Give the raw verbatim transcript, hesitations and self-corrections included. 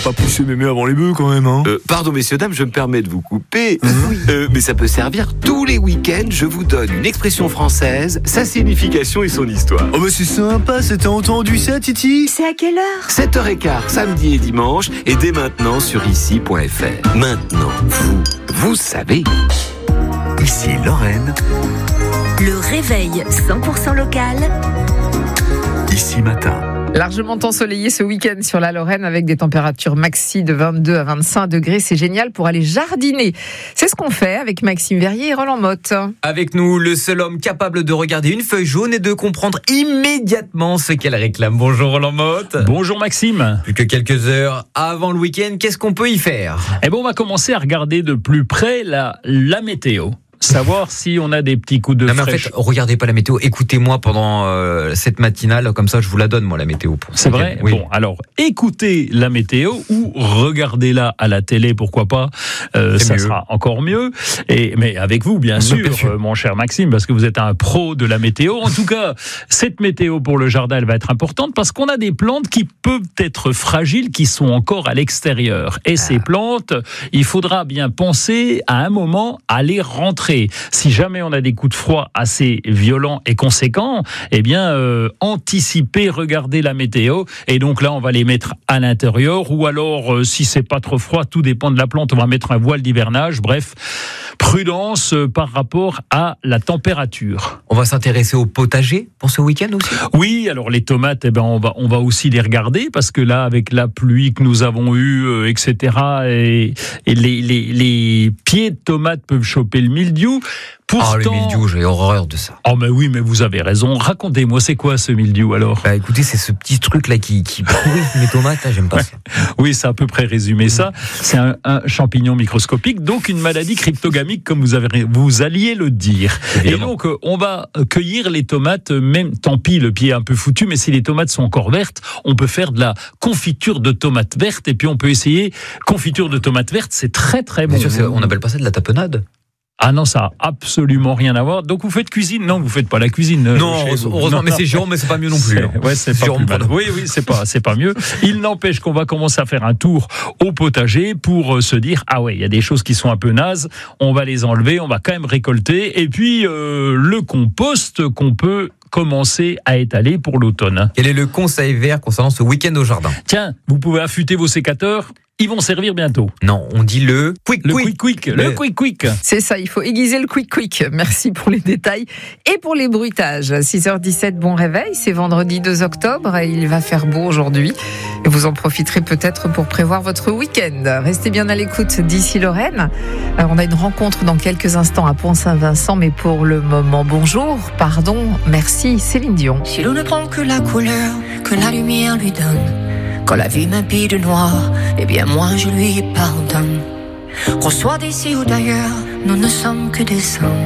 pas pousser mémé avant les bœufs quand même, hein. Euh, pardon messieurs, dames, je me permets de vous couper. Oui. Euh, mais ça peut servir tous les week-ends. Je vous donne une expression française, sa signification et son histoire. Oh bah c'est sympa, c'était entendu ça, Titi? C'est à quelle heure? sept heures quinze, samedi et dimanche, et dès maintenant sur ici point f r. Maintenant, vous, vous savez. Ici Lorraine. Le réveil cent pour cent local. Ici Matin. Largement ensoleillé ce week-end sur la Lorraine avec des températures maxi de vingt-deux à vingt-cinq degrés. C'est génial pour aller jardiner. C'est ce qu'on fait avec Maxime Verrier et Roland Motte. Avec nous, le seul homme capable de regarder une feuille jaune et de comprendre immédiatement ce qu'elle réclame. Bonjour Roland Motte. Bonjour Maxime. Plus que quelques heures avant le week-end, qu'est-ce qu'on peut y faire? Eh ben, on va commencer à regarder de plus près la, la météo. Savoir si on a des petits coups de non, mais en fraîche. fait, regardez pas la météo, écoutez-moi pendant euh, cette matinale, comme ça je vous la donne moi la météo. Pour C'est vrai. Oui. Bon, alors écoutez la météo ou regardez-la à la télé, pourquoi pas. Euh, ça mieux. sera encore mieux. Et mais avec vous, bien Oui, sûr, bien sûr. euh, mon cher Maxime, parce que vous êtes un pro de la météo. En tout cas, cette météo pour le jardin, elle va être importante parce qu'on a des plantes qui peuvent être fragiles, qui sont encore à l'extérieur. Et ah. ces plantes, il faudra bien penser à un moment à les rentrer. Si jamais on a des coups de froid assez violents et conséquents, eh bien, euh, anticiper, regarder la météo. Et donc là, on va les mettre à l'intérieur. Ou alors, euh, si c'est pas trop froid, tout dépend de la plante, on va mettre un voile d'hivernage. Bref, prudence euh, par rapport à la température. On va s'intéresser au potager pour ce week-end aussi. Oui, alors les tomates, eh ben, on va, on va aussi les regarder parce que là, avec la pluie que nous avons eue, euh, et cetera, et, et les, les, les pieds de tomates peuvent choper le mildiou. Pourtant... Ah, le mildiou, j'ai horreur de ça. Oh, mais oui, mais vous avez raison. Racontez-moi, c'est quoi ce mildiou alors? Bah écoutez, c'est ce petit truc là qui, qui pourrit mes tomates, là, j'aime pas ça. Oui, c'est à peu près résumé ça. C'est un, un champignon microscopique, donc une maladie cryptogamique, comme vous, avez, vous alliez le dire. Évidemment. Et donc, on va cueillir les tomates, même, tant pis, le pied est un peu foutu, mais si les tomates sont encore vertes, on peut faire de la confiture de tomates vertes, et puis on peut essayer confiture de tomates vertes, c'est très très bon. Bien sûr, on n'appelle pas ça de la tapenade. Ah non, ça a absolument rien à voir. Donc vous faites cuisine? Non, vous faites pas la cuisine. Non, heureusement, heureusement, mais c'est Jérôme, mais c'est pas mieux non plus. C'est, ouais, c'est pas Jérôme plus mal. Oui, oui, c'est pas, c'est pas mieux. Il n'empêche qu'on va commencer à faire un tour au potager pour se dire, ah ouais, il y a des choses qui sont un peu nazes, on va les enlever, on va quand même récolter. Et puis, euh, le compost qu'on peut commencer à étaler pour l'automne. Quel est le conseil vert concernant ce week-end au jardin? Tiens, vous pouvez affûter vos sécateurs. Ils vont servir bientôt. Non, on dit le quick le quick. quick quick. Le, le quick quick. C'est ça, il faut aiguiser le quick quick. Merci pour les détails et pour les bruitages. six heures dix-sept, bon réveil. C'est vendredi deux octobre et il va faire beau aujourd'hui. Et vous en profiterez peut-être pour prévoir votre week-end. Restez bien à l'écoute d'ici Lorraine. Alors, on a une rencontre dans quelques instants à Pont-Saint-Vincent, mais pour le moment, bonjour, pardon, merci, Céline Dion. Si l'on ne prend que la couleur que la lumière lui donne, quand la vie m'habille de noir, eh bien moi je lui pardonne. Qu'on soit d'ici ou d'ailleurs, nous ne sommes que des hommes.